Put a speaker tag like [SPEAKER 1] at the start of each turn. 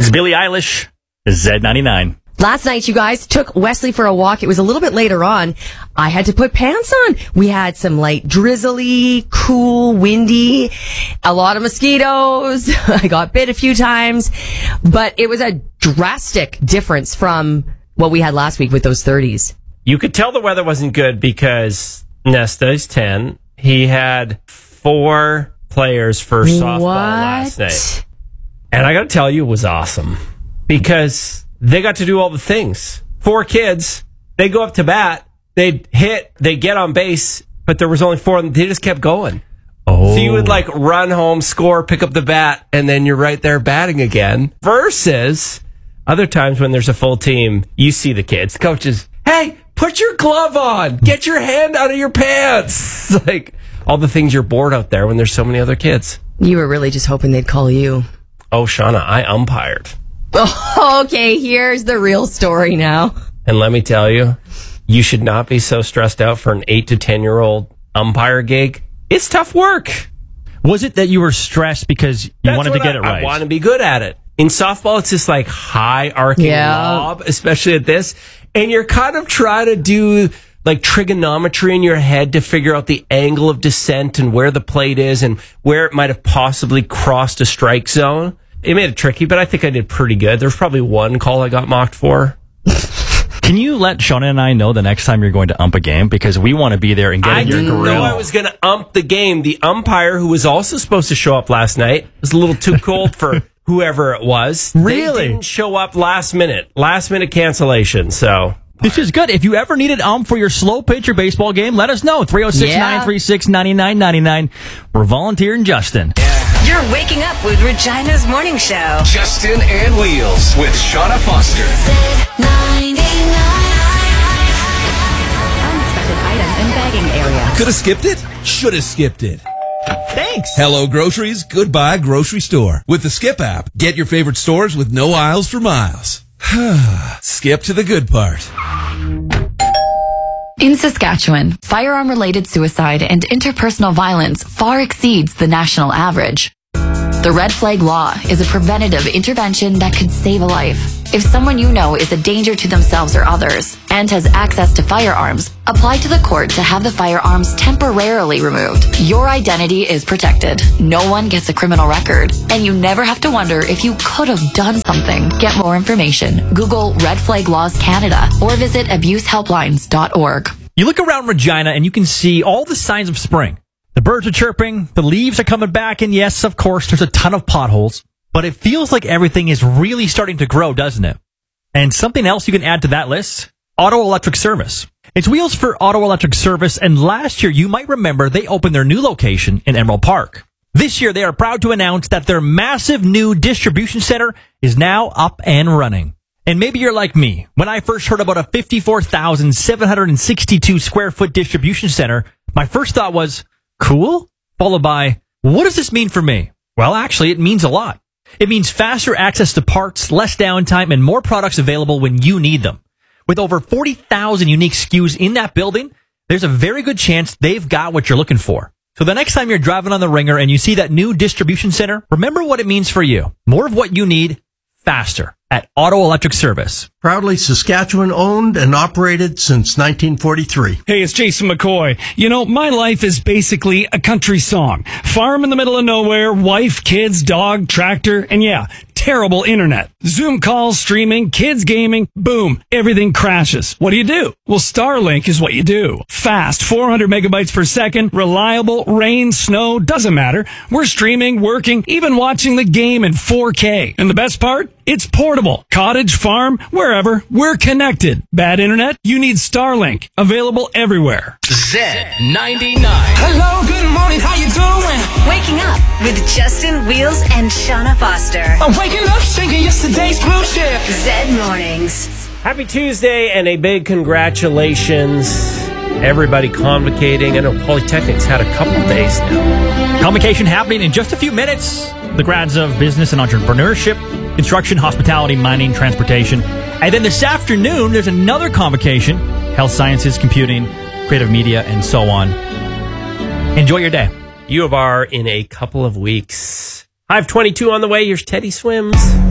[SPEAKER 1] It's Billie Eilish, Z99.
[SPEAKER 2] Last night, you guys took Wesley for a walk. It was a little bit later on. I had to put pants on. We had some light drizzly, cool, windy, a lot of mosquitoes. I got bit a few times, but it was a drastic difference from what we had last week with those 30s.
[SPEAKER 3] You could tell the weather wasn't good because Nesta is 10. He had 4 players for softball last night. And I got to tell you, it was awesome because they got to do all the things. 4 kids, they go up to bat, they hit, they get on base, but there was only 4 of them. They just kept going. Oh. So you would like run home, score, pick up the bat, and then you're right there batting again. Versus other times when there's a full team, you see the kids, the coaches, hey, put your glove on, get your hand out of your pants. Like all the things you're bored out there when there's so many other kids.
[SPEAKER 2] You were really just hoping they'd call you.
[SPEAKER 3] Oh, Shauna, I umpired.
[SPEAKER 2] Oh, okay, here's the real story now.
[SPEAKER 3] And let me tell you, you should not be so stressed out for an 8 to 10-year-old umpire gig. It's tough work.
[SPEAKER 1] Was it that you were stressed because you wanted to get it right?
[SPEAKER 3] I want to be good at it. In softball, it's just like high arcing lob, especially at this. And you're kind of trying to do like trigonometry in your head to figure out the angle of descent and where the plate is and where it might have possibly crossed a strike zone. It made it tricky, but I think I did pretty good. There's probably one call I got mocked for.
[SPEAKER 1] Can you let Shauna and I know the next time you're going to ump a game? Because we want to be there and get in your grill.
[SPEAKER 3] I didn't know I was going to ump the game. The umpire, who was also supposed to show up last night, was a little too cold for whoever it was.
[SPEAKER 1] Really?
[SPEAKER 3] They didn't show up last minute cancellation, so...
[SPEAKER 1] This is good. If you ever need an ump for your slow pitch or baseball game, let us know. 306-936-9999. We're volunteering Justin.
[SPEAKER 4] You're waking up with Regina's Morning Show.
[SPEAKER 5] Justin and Wheels with Shauna Foster.
[SPEAKER 4] Unexpected item in bagging area.
[SPEAKER 6] Could have skipped it? Should have skipped it.
[SPEAKER 1] Thanks.
[SPEAKER 6] Hello, groceries. Goodbye, grocery store. With the Skip app, get your favorite stores with no aisles for miles. Skip to the good part.
[SPEAKER 7] In Saskatchewan, firearm-related suicide and interpersonal violence far exceeds the national average. The Red Flag Law is a preventative intervention that could save a life. If someone you know is a danger to themselves or others and has access to firearms, apply to the court to have the firearms temporarily removed. Your identity is protected. No one gets a criminal record, and you never have to wonder if you could have done something. Get more information. Google Red Flag Laws Canada or visit abusehelplines.org.
[SPEAKER 1] You look around Regina and you can see all the signs of spring. The birds are chirping, the leaves are coming back, and yes, of course, there's a ton of potholes. But it feels like everything is really starting to grow, doesn't it? And something else you can add to that list, Auto Electric Service. It's Wheels for Auto Electric Service, and last year, you might remember, they opened their new location in Emerald Park. This year, they are proud to announce that their massive new distribution center is now up and running. And maybe you're like me. When I first heard about a 54,762 square foot distribution center, my first thought was, cool? Followed by, what does this mean for me? Well, actually, it means a lot. It means faster access to parts, less downtime, and more products available when you need them. With over 40,000 unique SKUs in that building, there's a very good chance they've got what you're looking for. So the next time you're driving on the Ringer and you see that new distribution center, remember what it means for you. More of what you need, faster, at Auto Electric Service.
[SPEAKER 8] Proudly Saskatchewan owned and operated since 1943.
[SPEAKER 9] Hey, it's Jason McCoy. You know, my life is basically a country song. Farm in the middle of nowhere, wife, kids, dog, tractor, and yeah, terrible internet. Zoom calls, streaming, kids gaming, boom, everything crashes. What do? Well, Starlink is what you do. Fast, 400 megabytes per second, reliable, rain, snow, doesn't matter. We're streaming, working, even watching the game in 4K. And the best part? It's portable. Cottage, farm, wherever, we're connected. Bad internet? You need Starlink. Available everywhere.
[SPEAKER 5] Z99.
[SPEAKER 4] Hello, good morning, how you doing? Waking up with Justin, Wheels, and Shauna Foster.
[SPEAKER 10] I'm waking up singing yesterday's blue shift.
[SPEAKER 4] Z Mornings.
[SPEAKER 3] Happy Tuesday and a big congratulations. Everybody convocating. I know Polytechnic's had a couple days now.
[SPEAKER 1] Convocation happening in just a few minutes. The grads of business and entrepreneurship, construction, hospitality, mining, transportation. And then this afternoon, there's another convocation. Health sciences, computing, creative media, and so on. Enjoy your day.
[SPEAKER 3] U of R in a couple of weeks. Hive 22 on the way. Here's Teddy Swims.